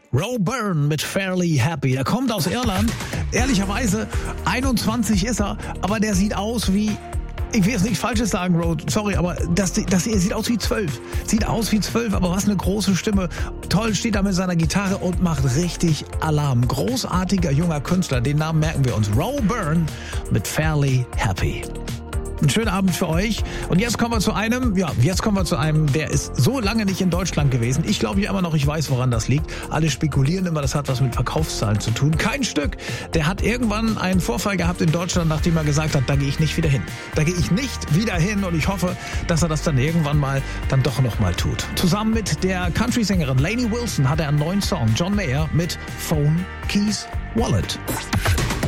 Roe Byrne mit Fairly Happy. Er kommt aus Irland. Ehrlicherweise, 21 ist er, aber der sieht aus wie... Ich will jetzt nichts Falsches sagen, Roe, sorry, aber das sieht aus wie 12. Sieht aus wie 12, aber was eine große Stimme. Toll, steht da mit seiner Gitarre und macht richtig Alarm. Großartiger junger Künstler, den Namen merken wir uns. Roe Byrne mit Fairly Happy. Einen schönen Abend für euch. Und jetzt kommen wir zu einem, der ist so lange nicht in Deutschland gewesen. Ich glaube ja immer noch, ich weiß, woran das liegt. Alle spekulieren immer, das hat was mit Verkaufszahlen zu tun. Kein Stück. Der hat irgendwann einen Vorfall gehabt in Deutschland, nachdem er gesagt hat, da gehe ich nicht wieder hin. Da gehe ich nicht wieder hin und ich hoffe, dass er das dann irgendwann mal dann doch nochmal tut. Zusammen mit der Country-Sängerin Lainey Wilson hat er einen neuen Song, John Mayer, mit Phone, Keys, Wallet.